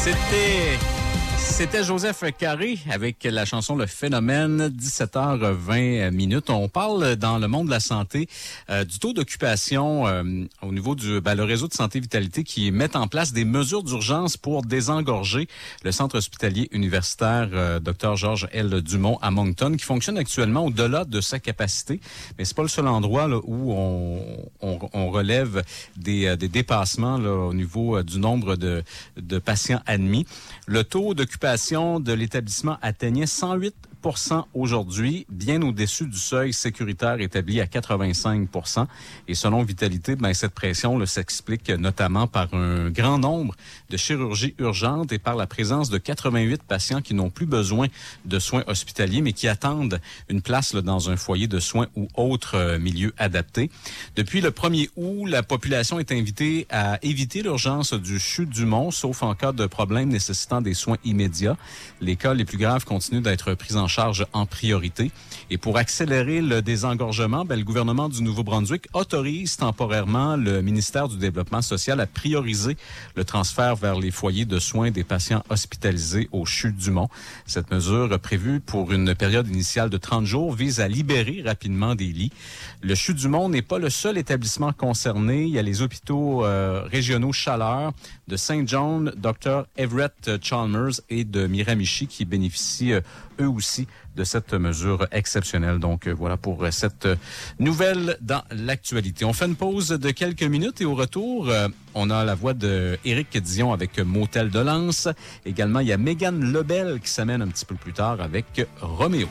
C'était Joseph Carré avec la chanson Le Phénomène, 17h20. On parle dans le monde de la santé du taux d'occupation au niveau du le réseau de santé vitalité qui met en place des mesures d'urgence pour désengorger le centre hospitalier universitaire Dr Georges L. Dumont à Moncton qui fonctionne actuellement au-delà de sa capacité. Mais c'est pas le seul endroit là, où on relève des dépassements là, au niveau du nombre de patients admis. Le taux d'occupation de l'établissement atteignait 108% aujourd'hui, bien au-dessus du seuil sécuritaire établi à 85%. Et selon Vitalité, cette pression là, s'explique notamment par un grand nombre de chirurgies urgentes et par la présence de 88 patients qui n'ont plus besoin de soins hospitaliers, mais qui attendent une place là, dans un foyer de soins ou autre milieu adapté. Depuis le 1er août, la population est invitée à éviter l'urgence du CHU Dumont, sauf en cas de problème nécessitant des soins immédiats. Les cas les plus graves continuent d'être pris en charge en priorité. Et pour accélérer le désengorgement, le gouvernement du Nouveau-Brunswick autorise temporairement le ministère du Développement social à prioriser le transfert vers les foyers de soins des patients hospitalisés au CHU Dumont. Cette mesure, prévue pour une période initiale de 30 jours, vise à libérer rapidement des lits. Le CHU Dumont n'est pas le seul établissement concerné. Il y a les hôpitaux régionaux Chaleur, de Saint John, Dr Everett Chalmers et de Miramichi qui bénéficient eux aussi de cette mesure exceptionnelle. Donc voilà pour cette nouvelle dans l'actualité. On fait une pause de quelques minutes et au retour, on a la voix de Éric Dion avec Motel de Lens. Également, il y a Mégane Lebel qui s'amène un petit peu plus tard avec Roméo.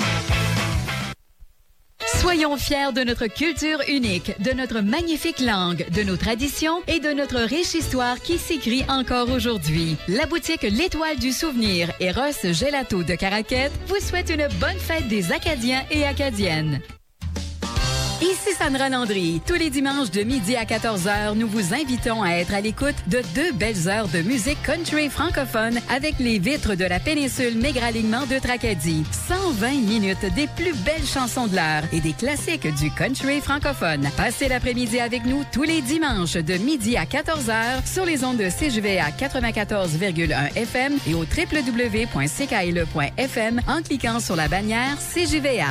Soyons fiers de notre culture unique, de notre magnifique langue, de nos traditions et de notre riche histoire qui s'écrit encore aujourd'hui. La boutique L'Étoile du Souvenir et Ross Gelato de Caraquette vous souhaite une bonne fête des Acadiens et Acadiennes. Ici Sandra Landry. Tous les dimanches de midi à 14h, nous vous invitons à être à l'écoute de 2 belles heures de musique country francophone avec les vitres de la péninsule Maigre-Alignement de Tracadie. 120 minutes des plus belles chansons de l'heure et des classiques du country francophone. Passez l'après-midi avec nous tous les dimanches de midi à 14h sur les ondes de CJVA 94,1 FM et au www.ckle.fm en cliquant sur la bannière CJVA.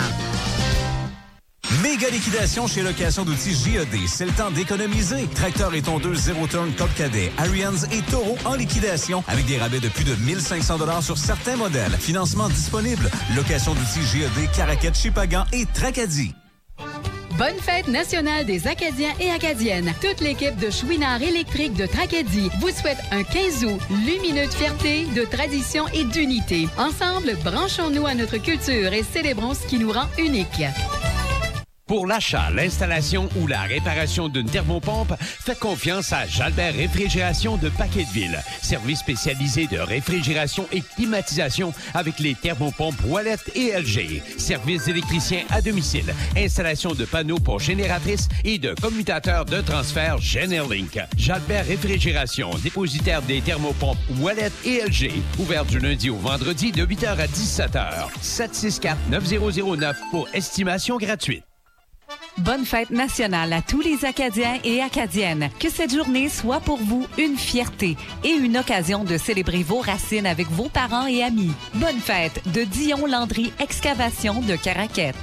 Méga liquidation chez Location d'outils JED. C'est le temps d'économiser. Tracteurs et tondeuses zéro-turn Top Cadet, Arians et Taureau en liquidation avec des rabais de plus de 1500 $ sur certains modèles. Financement disponible. Location d'outils JED, Caraquette, Chipagan et Tracadie. Bonne fête nationale des Acadiens et Acadiennes. Toute l'équipe de Chouinard électrique de Tracadie vous souhaite un 15 août lumineux de fierté, de tradition et d'unité. Ensemble, branchons-nous à notre culture et célébrons ce qui nous rend uniques. Pour l'achat, l'installation ou la réparation d'une thermopompe, faites confiance à Jalbert Réfrigération de Paquetteville. Service spécialisé de réfrigération et climatisation avec les thermopompes Wallet et LG. Service d'électricien à domicile. Installation de panneaux pour génératrices et de commutateurs de transfert Generlink. Jalbert Réfrigération, dépositaire des thermopompes Wallet et LG. Ouvert du lundi au vendredi de 8h à 17h. 764-9009 pour estimation gratuite. Bonne fête nationale à tous les Acadiens et Acadiennes. Que cette journée soit pour vous une fierté et une occasion de célébrer vos racines avec vos parents et amis. Bonne fête de Dion Landry Excavation de Caraquette.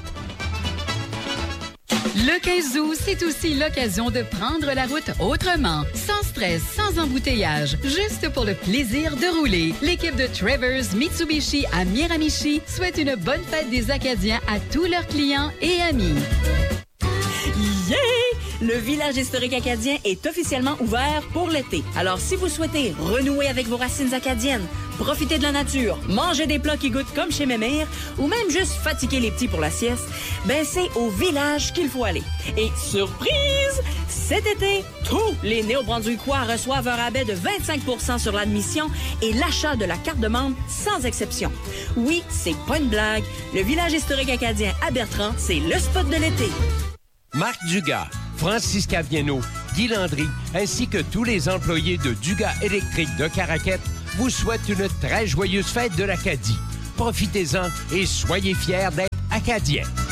Le 15 août, c'est aussi l'occasion de prendre la route autrement, sans stress, sans embouteillage, juste pour le plaisir de rouler. L'équipe de Travers Mitsubishi à Miramichi souhaite une bonne fête des Acadiens à tous leurs clients et amis. Yeah! Le village historique acadien est officiellement ouvert pour l'été. Alors, si vous souhaitez renouer avec vos racines acadiennes, profiter de la nature, manger des plats qui goûtent comme chez Mémère, ou même juste fatiguer les petits pour la sieste, c'est au village qu'il faut aller. Et surprise! Cet été, tous les Néo-Brunswickois reçoivent un rabais de 25% sur l'admission et l'achat de la carte de membre sans exception. Oui, c'est pas une blague. Le village historique acadien à Bertrand, c'est le spot de l'été. Marc Dugas, Francis Caviano, Guy Landry, ainsi que tous les employés de Dugas Électrique de Caraquette vous souhaitent une très joyeuse fête de l'Acadie. Profitez-en et soyez fiers d'être Acadiens.